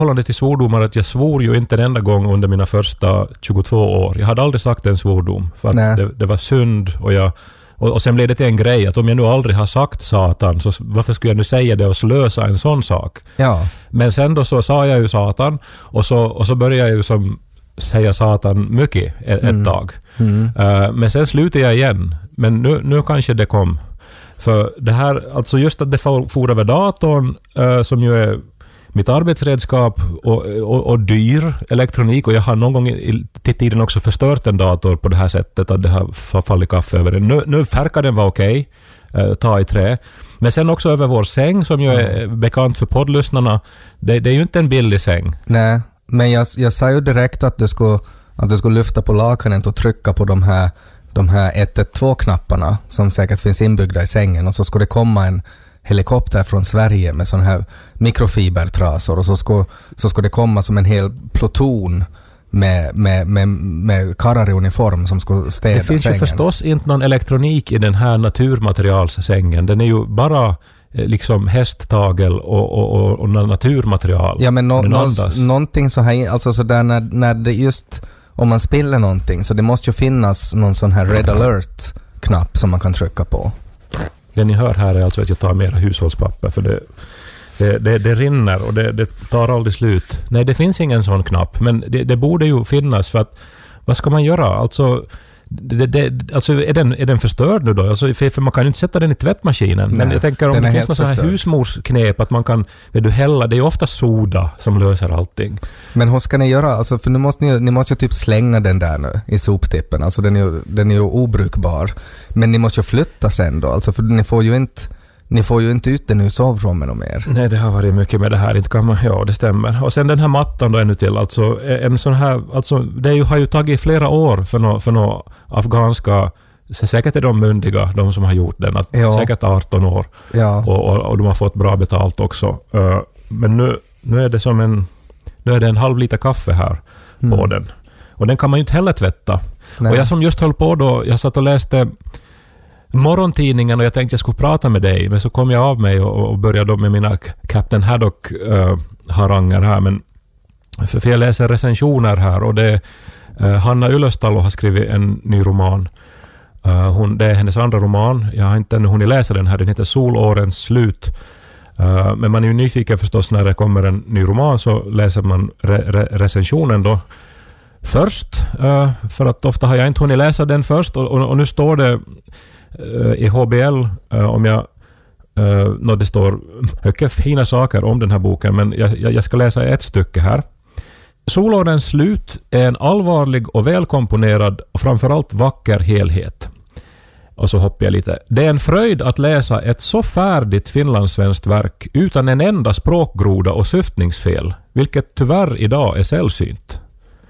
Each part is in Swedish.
förhållande till svordomar att jag svor ju inte en enda gång under mina första 22 år. Jag hade aldrig sagt en svordom för att det var synd och sen blev det till en grej att om jag nu aldrig har sagt satan så varför skulle jag nu säga det och slösa en sån sak? Ja. Men sen då så sa jag ju satan och så började jag ju som säga satan mycket ett tag. Men sen slutade jag igen. Men nu kanske det kom. För det här, alltså just att det for över datorn som ju är mitt arbetsredskap och dyr elektronik, och jag har någon gång till tiden också förstört en dator på det här sättet att det har fallit kaffe över den. Nu färkar den var okej, ta i trä. Men sen också över vår säng som ju är bekant för poddlyssnarna. Det är ju inte en billig säng. Nej, men jag sa ju direkt att du skulle lyfta på lakanet och trycka på de här 112-knapparna som säkert finns inbyggda i sängen, och så ska det komma en helikopter från Sverige med sån här mikrofibertrasor, och så ska det komma som en hel pluton med karrar i uniform som ska städa sängen. Det finns ju förstås inte någon elektronik i den här naturmaterialssängen. Den är ju bara liksom hästtagel och naturmaterial. Ja, men någonting så här, alltså så där när det just om man spiller någonting, så det måste ju finnas någon sån här red alert-knapp som man kan trycka på. Det ni hör här är alltså att jag tar mera hushållspapper, för det rinner och det tar aldrig slut. Nej, det finns ingen sån knapp, men det borde ju finnas, för att vad ska man göra? Alltså, alltså är den förstörd nu då? Alltså, för man kan ju inte sätta den i tvättmaskinen. Nej, men jag tänker om det finns någon sån här husmorsknep att man kan hälla, det är ju ofta soda som löser allting. Men hur ska ni göra? Alltså, för ni måste ju typ slänga den där nu i soptippen. Alltså den är ju obrukbar. Men ni måste ju flytta sen då. Alltså, för ni får ju inte ut den ur sovrummet och mer. Nej, det har varit mycket med det här. Inte kan man, ja, det stämmer. Och sen den här mattan då ännu till. Alltså, en sån här, alltså, det har ju tagit flera år för några afghanska, säkert är de myndiga, de som har gjort den. Säkert 18 år. Ja. Och de har fått bra betalt också. Men nu är det som nu är det en halv liter kaffe här på den. Och den kan man ju inte heller tvätta. Nej. Och jag som just höll på då, jag satt och läste morgontidningen och jag tänkte jag skulle prata med dig, men så kom jag av mig och började då med mina Captain Haddock-haranger här, men för jag läser recensioner här, och det Hanna Ylöstalo har skrivit en ny roman. Det är hennes andra roman. Jag har inte ännu hunnit läsa den här. Den heter Solårens slut. Men man är ju nyfiken förstås när det kommer en ny roman, så läser man recensionen då först, för att ofta har jag inte hunnit läsa den först, och nu står det i HBL det står mycket fina saker om den här boken, men jag ska läsa ett stycke här. Solårens slut är en allvarlig och välkomponerad och framförallt vacker helhet. Och så hoppar jag lite. Det är en fröjd att läsa ett så färdigt finlandssvenskt verk utan en enda språkgroda och syftningsfel, vilket tyvärr idag är sällsynt.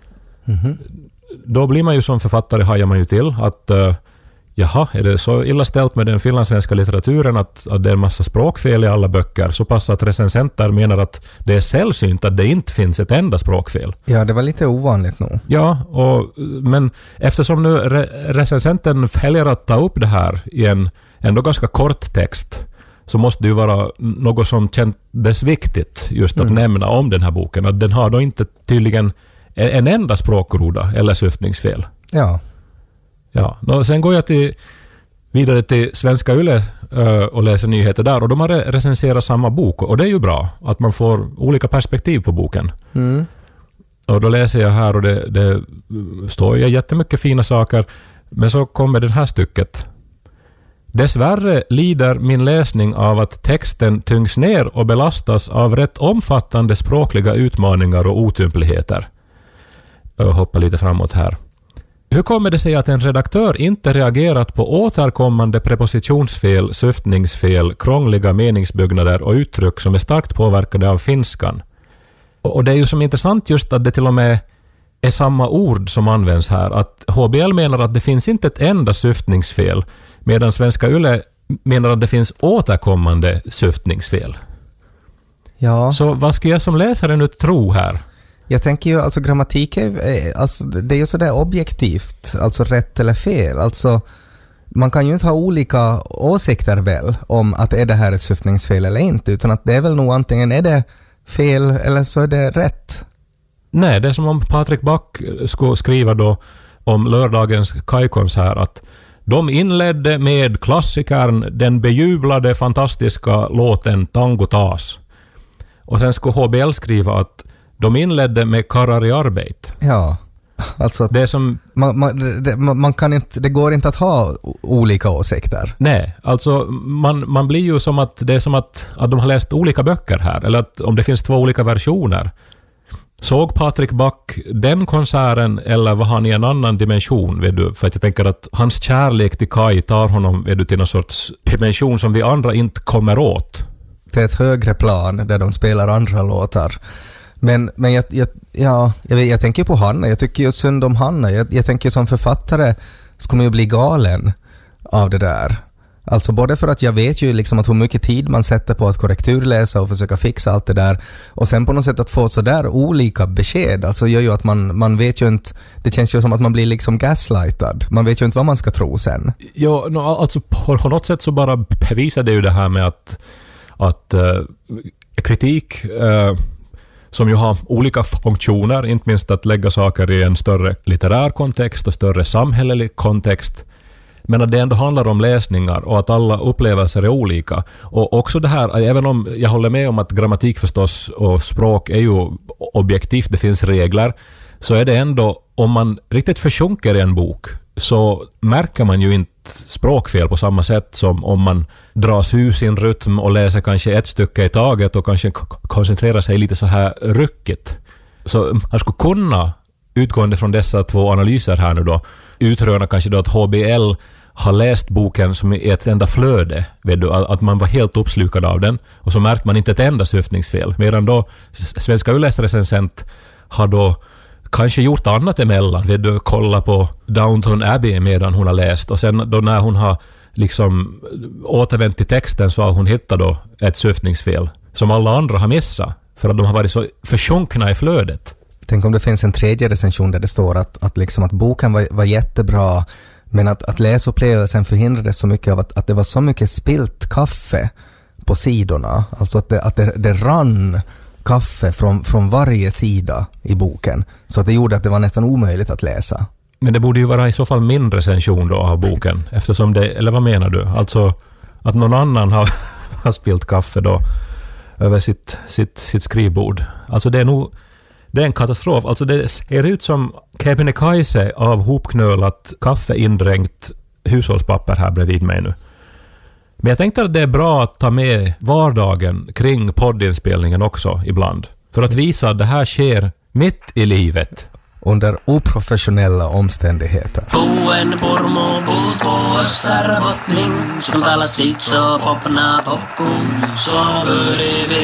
Då blir man ju som författare, hajar man ju till att jaha, är det så illa ställt med den finlandssvenska litteraturen att det är en massa språkfel i alla böcker, så pass att recensenter menar att det är sällsynt att det inte finns ett enda språkfel. Ja, det var lite ovanligt nog. Ja, men eftersom nu recensenten väljer att ta upp det här i en ändå ganska kort text, så måste det ju vara något som kändes viktigt just att nämna om den här boken, att den har då inte tydligen en enda språkgroda eller syftningsfel. Ja. Ja, sen går jag vidare till Svenska Yle och läser nyheter där, och de har recenserat samma bok, och det är ju bra att man får olika perspektiv på boken. Och då läser jag här, och det står ju jättemycket fina saker, men så kommer det här stycket. Dessvärre lider min läsning av att texten tyngs ner och belastas av rätt omfattande språkliga utmaningar och otympligheter. Jag hoppar lite framåt här. Hur kommer det sig att en redaktör inte reagerat på återkommande prepositionsfel, syftningsfel, krångliga meningsbyggnader och uttryck som är starkt påverkade av finskan? Och det är ju som intressant just att det till och med är samma ord som används här. Att HBL menar att det finns inte ett enda syftningsfel, medan Svenska Yle menar att det finns återkommande syftningsfel. Ja. Så vad ska jag som läsare nu tro här? Jag tänker ju, alltså grammatik det är ju sådär objektivt, alltså rätt eller fel. Alltså man kan ju inte ha olika åsikter väl om att är det här ett syftningsfel eller inte, utan att det är väl nog antingen är det fel eller så är det rätt. Nej, det är som om Patrik Back skulle skriva då om lördagens Kaj-konsert att de inledde med klassikern, den bejublade fantastiska låten Tango Tas. Och sen skulle HBL skriva att de inledde med Karrar i arbete. Ja, alltså det är som man kan inte, det går inte att ha olika åsikter. Nej, alltså man blir ju som att det är som att de har läst olika böcker här, eller att om det finns 2 olika versioner. Såg Patrik Back den konserten eller var han i en annan dimension, vet du? För att jag tänker att hans kärlek till Kaj tar honom, vet du, till någon sorts dimension som vi andra inte kommer åt. Till ett högre plan där de spelar andra låtar. Men jag tänker på Hanna. Jag tycker ju synd om Hanna. Jag tänker som författare ska man ju bli galen av det där. Alltså både för att jag vet ju liksom att hur mycket tid man sätter på att korrekturläsa och försöka fixa allt det där. Och sen på något sätt att få så där olika besked. Alltså gör ju att man vet ju inte, det känns ju som att man blir liksom gaslightad. Man vet ju inte vad man ska tro sen. Ja, alltså på något sätt så bara bevisar det ju det här med att kritik som ju har olika funktioner, inte minst att lägga saker i en större litterär kontext och större samhällelig kontext. Men att det ändå handlar om läsningar och att alla upplevelser är olika. Och också det här, även om jag håller med om att grammatik förstås och språk är ju objektivt, det finns regler, så är det ändå, om man riktigt försjunker i en bok så märker man ju inte språkfel på samma sätt som om man dras ur sin rytm och läser kanske ett stycke i taget och kanske koncentrerar sig lite så här ryckigt. Så man skulle kunna, utgående från dessa 2 analyser här nu då, utröna kanske då att HBL har läst boken som i ett enda flöde, vet du, att man var helt uppslukad av den och så märkte man inte ett enda syftningsfel, medan då Svenska Ylläsrecensent har då kanske gjort annat emellan, vet du, kolla på Downton Abbey medan hon har läst och sen då när hon har liksom återvänt till texten så har hon hittat då ett syftningsfel som alla andra har missat för att de har varit så försjunkna i flödet. Tänk om det finns en 3:e recension där det står att boken var jättebra, men att läsupplevelsen förhindrades så mycket av att det var så mycket spilt kaffe på sidorna. Alltså att det rann kaffe från varje sida i boken. Så att det gjorde att det var nästan omöjligt att läsa. Men det borde ju vara i så fall min recension då av boken. Eftersom det, eller vad menar du? Alltså att någon annan har spilt kaffe då över sitt skrivbord. Alltså det är en katastrof. Alltså det ser ut som Kebnekaise av hopknölat kaffeindränkt hushållspapper här bredvid mig nu. Men jag tänkte att det är bra att ta med vardagen kring poddinspelningen också ibland. För att visa att det här sker mitt i livet. Under oprofessionella omständigheter. Buen purmo puuttua sarvotning, som talas sitso popna popkun, soverivi,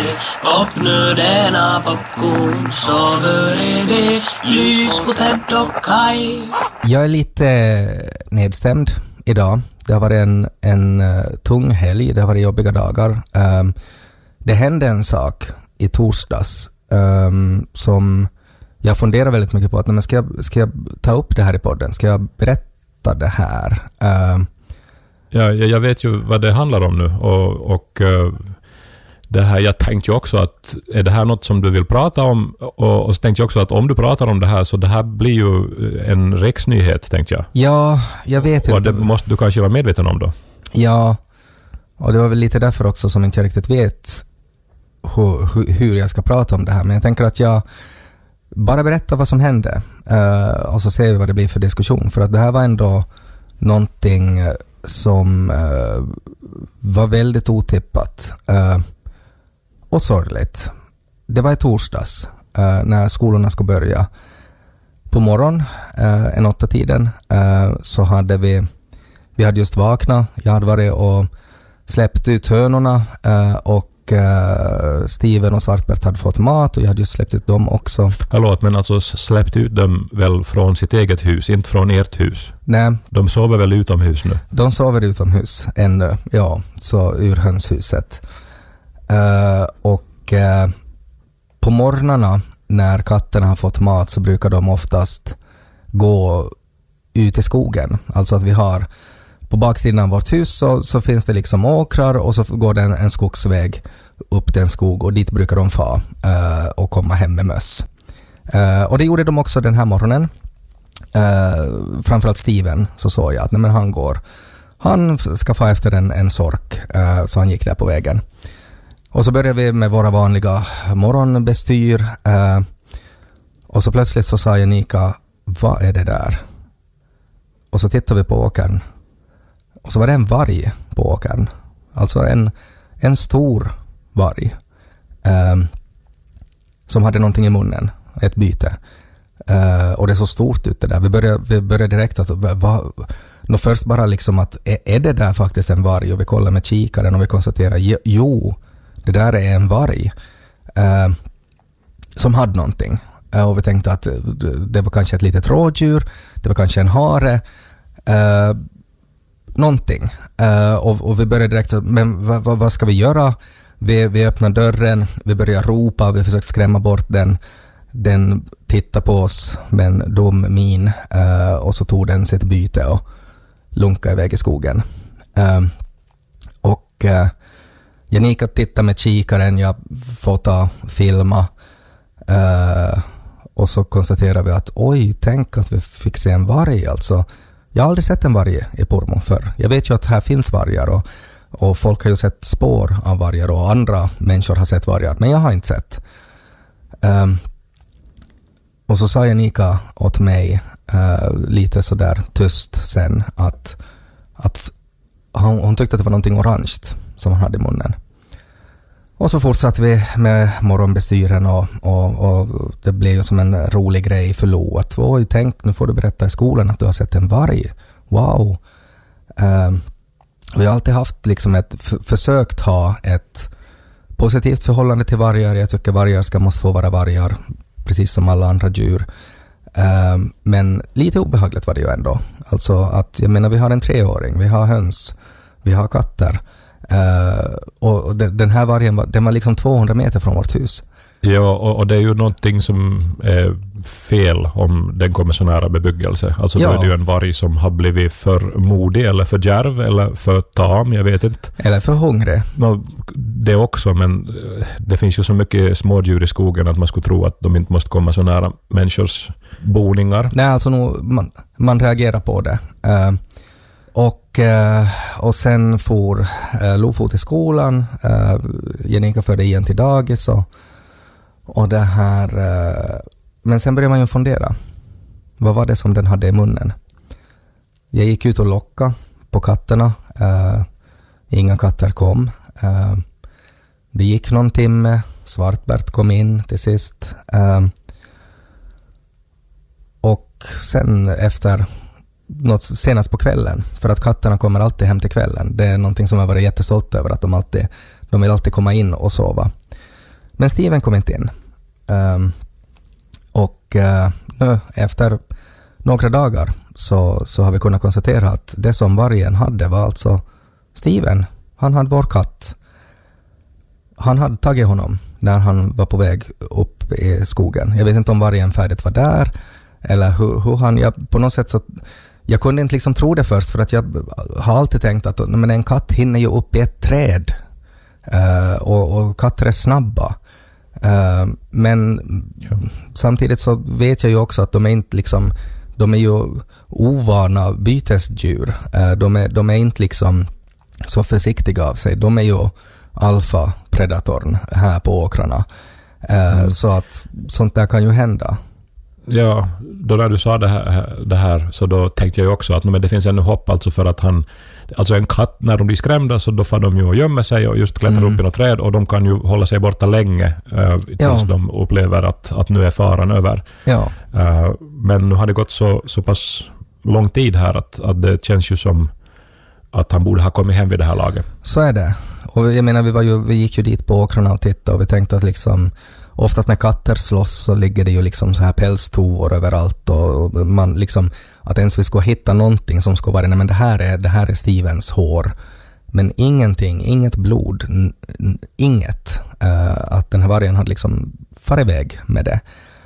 popnödena popkun, soverivi, lyskutedd och kaj. Jag är lite nedstämd idag. Det har varit en tung helg, det har varit jobbiga dagar. Det hände en sak i torsdags som jag funderar väldigt mycket på att men ska jag ta upp det här i podden? Ska jag berätta det här? Ja, jag vet ju vad det handlar om nu och det här, jag tänkte ju också att är det här något som du vill prata om och så tänkte jag också att om du pratar om det här så det här blir ju en riksnyhet, tänkte jag. Ja, jag vet inte. Och det måste du kanske vara medveten om då. Ja, och det var väl lite därför också som inte jag riktigt vet hur jag ska prata om det här. Men jag tänker att jag bara berättar vad som hände och så ser vi vad det blir för diskussion. För att det här var ändå någonting som var väldigt otippat och sorgligt. Det var i torsdags när skolorna skulle börja. På morgon, en 8-tiden, så hade vi hade just vaknat. Jag hade varit och släppt ut hönorna och Steven och Svartbert hade fått mat och jag hade just släppt ut dem också. Förlåt, men alltså släppt ut dem väl från sitt eget hus, inte från ert hus? Nej. De sover väl utomhus nu? De sover utomhus ännu, ja, så ur hönshuset. Och på morgnarna när katterna har fått mat så brukar de oftast gå ut i skogen. Alltså att vi har på baksidan av vårt hus så finns det liksom åkrar och så går det en skogsväg upp till en skog och dit brukar de få och komma hem med möss. Och det gjorde de också den här morgonen. Framförallt Steven, så såg jag att nej, men han ska få efter en sork, så han gick där på vägen. Och så började vi med våra vanliga morgonbestyr, och så plötsligt så sa Janika, vad är det där? Och så tittade vi på åkern, och så var det en varg på åkern. Alltså en stor varg som hade någonting i munnen, ett byte. Och det är så stort ute där. Vi började direkt att först bara liksom att är det där faktiskt en varg? Och vi kollar med kikaren och vi konstaterar jo, det där är en varg som hade någonting. Och vi tänkte att det var kanske ett litet rådjur, det var kanske en hare, någonting. Och vi började direkt att, men vad ska vi göra? Vi öppnar dörren, vi börjar ropa, vi försöker skrämma bort den. Den tittade på oss med en dum min, och så tog den sitt byte och lunkade iväg i skogen. Och Janika tittade med kikaren, jag får filma, och så konstaterar vi att oj, tänk att vi fick se en varg. Alltså, jag har aldrig sett en varg i Pormo förr. Jag vet ju att här finns vargar och folk har ju sett spår av vargar och andra människor har sett vargar, men jag har inte sett. Och så sa Janika åt mig lite sådär tyst sen att hon tyckte att det var någonting orange som han hade i munnen. Och så fortsatte vi med morgonbestyren och det blev ju som en rolig grej för Lo att oj, tänk, nu får du berätta i skolan att du har sett en varg. Wow! Vi har alltid haft liksom försökt ha ett positivt förhållande till vargar. Jag tycker vargar måste få vara vargar, precis som alla andra djur. Men lite obehagligt var det ju ändå. Alltså att, jag menar, vi har en 3-åring, vi har höns, vi har katter. Och den här vargen den var liksom 200 meter från vårt hus. Ja, och det är ju någonting som är fel om den kommer så nära bebyggelse. Alltså då är det ju en varg som har blivit för modig eller för djärv eller för tam, jag vet inte. Eller för hungrig. Det också, men det finns ju så mycket smådjur i skogen att man skulle tro att de inte måste komma så nära människors boningar. Nej, alltså man reagerar på det. Och sen for Lo till skolan, Janika förde igen till dagis och det här, men sen började man ju fundera. Vad var det som den hade i munnen? Jag gick ut och lockade på katterna. Inga katter kom. Det gick någon timme. Svartbärt kom in till sist. Och sen efter senast på kvällen, för att katterna kommer alltid hem till kvällen. Det är någonting som jag varit jättestolt över, att de vill alltid komma in och sova. Men Steven kom inte in. Nu efter några dagar så har vi kunnat konstatera att det som vargen hade var alltså Steven. Han hade vår katt. Han hade tagit honom när han var på väg upp i skogen. Jag vet inte om vargen färdigt var där eller hur han... på något sätt så... Jag kunde inte liksom tro det först, för att jag har alltid tänkt att men en katt hinner ju upp i ett träd. Och katter är snabba. Men samtidigt så vet jag ju också att de är inte liksom, de är ju ovana bytesdjur. De är inte liksom så försiktiga av sig. De är ju alfa-predatorn här på åkrarna. Så att sånt där kan ju hända. Ja, då när du sa det här så då tänkte jag ju också att men det finns ännu hopp, alltså för att alltså en katt, när de blir skrämda så då får de ju och gömmer sig och just klättrar upp i något träd, och de kan ju hålla sig borta länge tills de upplever att nu är faran över. Ja. Men nu har det gått så pass lång tid här att det känns ju som att han borde ha kommit hem vid det här laget. Så är det. Och jag menar, vi gick ju dit på åkrarna och tittade, och vi tänkte att liksom oftast när katter slåss så ligger det ju liksom så här pälstovor överallt, och man liksom, att ens vi ska hitta någonting som ska vara, nej men det här är Stevens hår, men inget blod, inget, att den här vargen hade liksom farit iväg med det.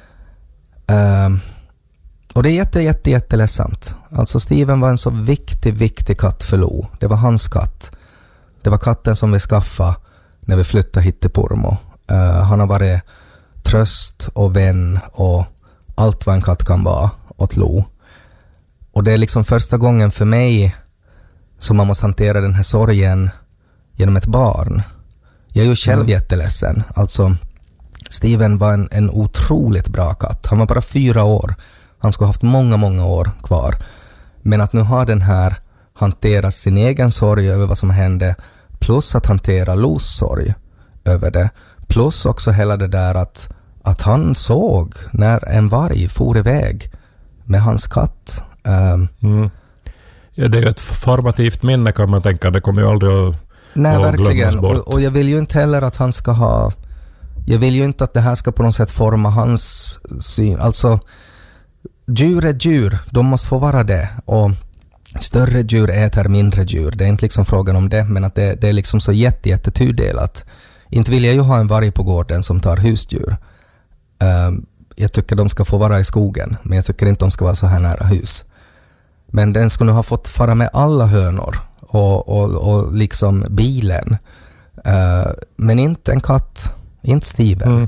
Och det är jätteledsamt. Alltså Steven var en så viktig katt för Lo. Det var hans katt. Det var katten som vi skaffade när vi flyttade hit till Pormo. Han har varit tröst och vän och allt vad en katt kan vara åt Lo. Och det är liksom första gången för mig som man måste hantera den här sorgen genom ett barn. Jag är ju själv jätteledsen. Alltså, Steven var en otroligt bra katt. Han var bara 4 år. Han skulle ha haft många år kvar. Men att nu ha den här hantera sin egen sorg över vad som hände, plus att hantera Los sorg över det, plus också hela det där att han såg när en varg for iväg med hans katt. Ja, det är ju ett formativt minne kan man tänka. Det kommer ju aldrig att verkligen. Bort. Och jag vill ju inte heller att han ska ha... Jag vill ju inte att det här ska på något sätt forma hans syn. Alltså, djur är djur. De måste få vara det. Och större djur äter mindre djur. Det är inte liksom frågan om det, men att det är liksom så jättetudelat. Inte vill jag ju ha en varg på gården som tar husdjur. Jag tycker de ska få vara i skogen, men jag tycker inte de ska vara så här nära hus. Men den skulle ha fått fara med alla hönor och liksom bilen. Men inte en katt, inte Steven.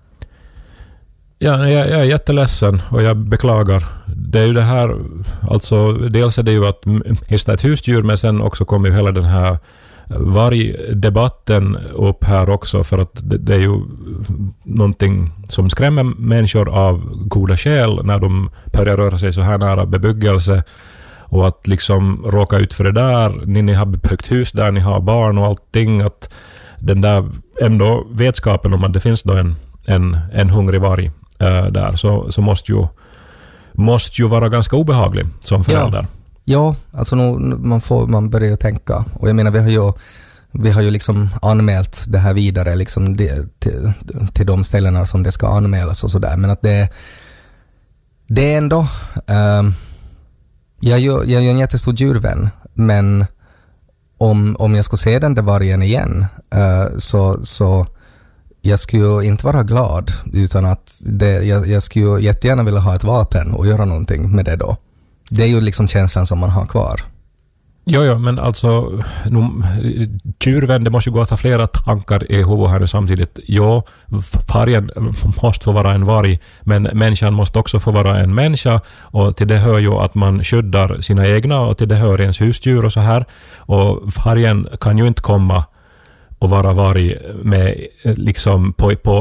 Ja, jag är jätteledsen och jag beklagar. Det är ju det här, alltså dels är det ju att hitta ett husdjur, men sen också kommer ju hela den här vargdebatten upp här också, för att det är ju någonting som skrämmer människor av goda skäl när de börjar röra sig så här nära bebyggelse, och att liksom råka ut för det där, ni har byggt hus där, ni har barn och allting, att den där ändå vetskapen om att det finns då en hungrig varg där, så måste ju vara ganska obehaglig som förälder. Ja, alltså man börjar tänka, och jag menar vi har ju liksom anmält det här vidare liksom till de ställena som det ska anmälas och sådär, men att det är ändå jag är ju en jättestor djurvän, men om jag skulle se den där vargen igen så jag skulle ju inte vara glad, utan att jag skulle ju jättegärna vilja ha ett vapen och göra någonting med det då. Det är ju liksom känslan som man har kvar. Ja, men alltså djurvän, det måste ju gå att ha flera tankar i huvudet här samtidigt. Ja, vargen måste få vara en varg, men människan måste också få vara en människa, och till det hör ju att man skyddar sina egna, och till det hör ens husdjur och så här. Och vargen kan ju inte komma och vara varg med liksom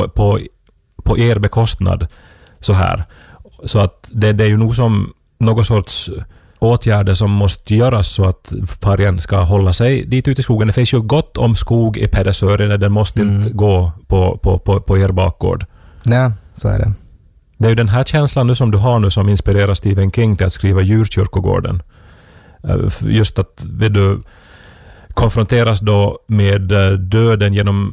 på er bekostnad så här. Så att det är ju nog som någon sorts åtgärder som måste göras så att vargen ska hålla sig dit ute i skogen. Det finns ju gott om skog i Pedersören, den måste inte gå på er bakgård. Nej, så är det. Det är ju den här känslan nu som du har nu som inspirerar Stephen King till att skriva Djurkyrkogården. Just att du konfronteras då med döden genom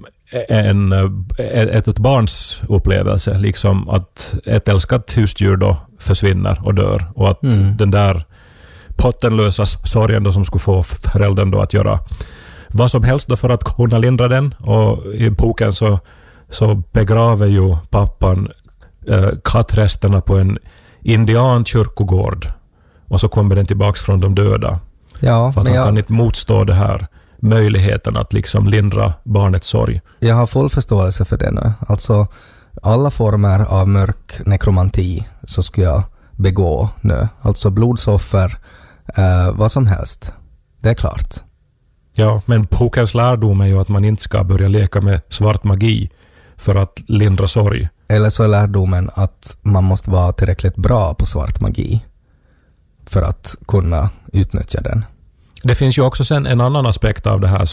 ett barns upplevelse, liksom att ett älskat husdjur då försvinner och dör, och att den där pottenlösa sorgen då som skulle få föräldern då att göra vad som helst då för att kunna lindra den, och i boken så begraver ju pappan kattresterna på en indiankyrkogård, och så kommer den tillbaks från de döda. Ja, för att han kan inte motstå det här möjligheten att liksom lindra barnets sorg. Jag har full förståelse för det nu. Alltså, alla former av mörk nekromanti så skulle jag begå nu. Alltså blodsoffer, vad som helst. Det är klart. Ja, men bokens lärdom är ju att man inte ska börja leka med svart magi för att lindra sorg. Eller så är lärdomen att man måste vara tillräckligt bra på svart magi för att kunna utnyttja den. Det finns ju också sen en annan aspekt av det här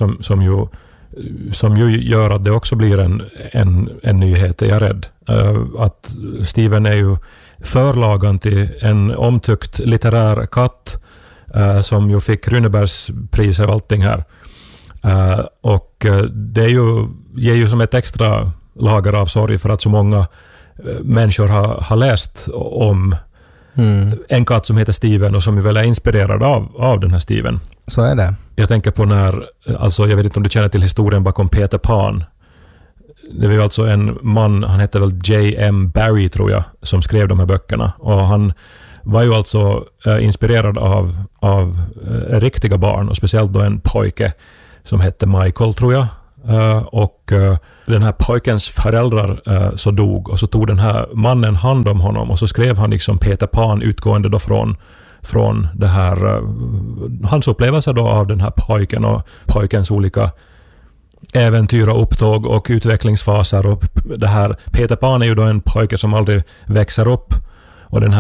som ju gör att det också blir en nyhet, är jag rädd. Att Steven är ju förlagan till en omtyckt litterär katt som ju fick Runebergspriset och allting här. Och det ger ju som ett extra lager av sorg för att så många människor har läst om en katt som heter Steven och som är väl är inspirerad av den här Steven. Så är det. Jag tänker på alltså jag vet inte om du känner till historien bakom Peter Pan. Det var ju alltså en man, han hette väl J.M. Barrie tror jag, som skrev de här böckerna. Och han var ju alltså inspirerad av riktiga barn, och speciellt då en pojke som hette Michael tror jag. och den här pojkens föräldrar så dog, och så tog den här mannen hand om honom, och så skrev han liksom Peter Pan utgående då från det här hans upplevelser då av den här pojken och pojkens olika äventyr och upptåg och utvecklingsfaser. Och det här Peter Pan är ju då en pojke som aldrig växer upp, och den här